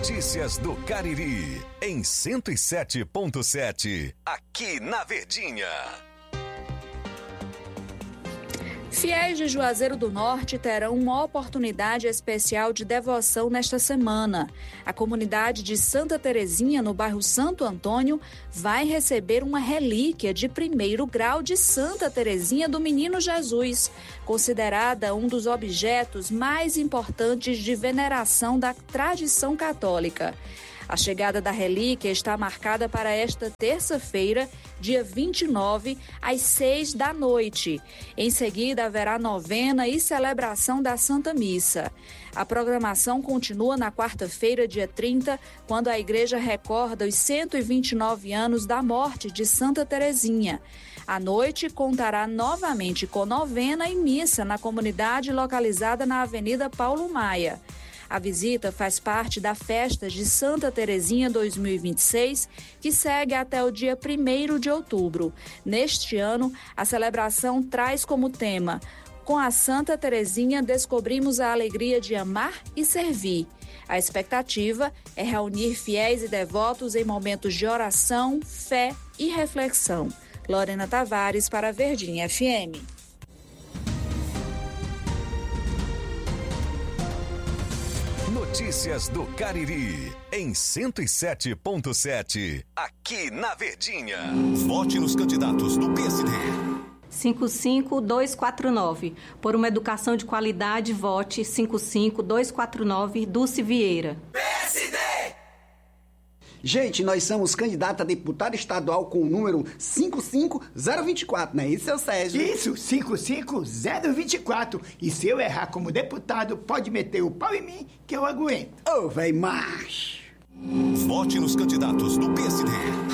Notícias do Cariri, em 107.7, aqui na Verdinha. Fiéis de Juazeiro do Norte terão uma oportunidade especial de devoção nesta semana. A comunidade de Santa Terezinha, no bairro Santo Antônio, vai receber uma relíquia de 1º grau de Santa Terezinha do Menino Jesus, considerada um dos objetos mais importantes de veneração da tradição católica. A chegada da relíquia está marcada para esta terça-feira, dia 29, às 18h. Em seguida, haverá novena e celebração da Santa Missa. A programação continua na quarta-feira, dia 30, quando a igreja recorda os 129 anos da morte de Santa Terezinha. A noite contará novamente com novena e missa na comunidade localizada na Avenida Paulo Maia. A visita faz parte da Festa de Santa Terezinha 2026, que segue até o dia 1º de outubro. Neste ano, a celebração traz como tema: com a Santa Terezinha descobrimos a alegria de amar e servir. A expectativa é reunir fiéis e devotos em momentos de oração, fé e reflexão. Lorena Tavares para a Verdinha FM. Notícias do Cariri, em 107.7, aqui na Verdinha. Vote nos candidatos do PSD. 55249. Por uma educação de qualidade, vote 55249, Dulce Vieira. PSD! Gente, nós somos candidato a deputado estadual com o número 55024, não é isso, seu Sérgio? Isso, 55024. E se eu errar como deputado, pode meter o pau em mim que eu aguento. Ô, véi macho! Vote nos candidatos do PSD.